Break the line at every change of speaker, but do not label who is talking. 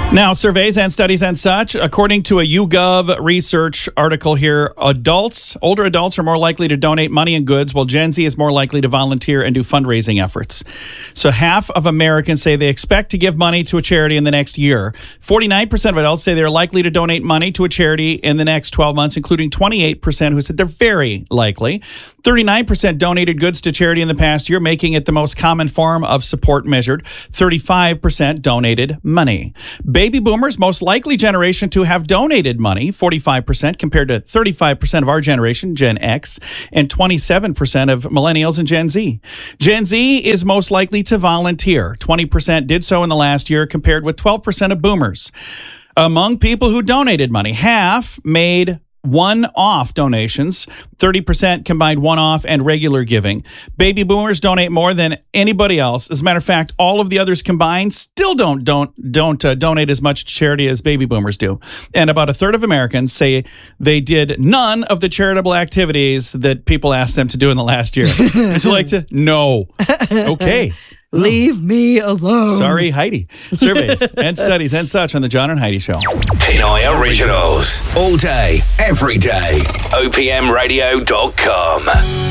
Now, surveys and studies and such, according to a YouGov research article here, older adults are more likely to donate money and goods, while Gen Z is more likely to volunteer and do fundraising efforts. So half of Americans say they expect to give money to a charity in the next year. 49% of adults say they're likely to donate money to a charity in the next 12 months, including 28% who said they're very likely. 39% donated goods to charity in the past year, making it the most common form of support measured. 35% donated money. Baby boomers, most likely generation to have donated money, 45% compared to 35% of our generation, Gen X, and 27% of millennials and Gen Z. Gen Z is most likely to volunteer. 20% did so in the last year compared with 12% of boomers. Among people who donated money, half made one-off donations, 30% combined one-off and regular giving. Baby boomers donate more than anybody else. As a matter of fact, all of the others combined still don't donate as much to charity as baby boomers do. And about a third of Americans say they did none of the charitable activities that people asked them to do in the last year. Would you like to? No. Okay.
Leave me alone.
Sorry, Heidi. Surveys and studies and such on the John and Heidi Show.
Pinoy Originals. All day, every day. OPMradio.com.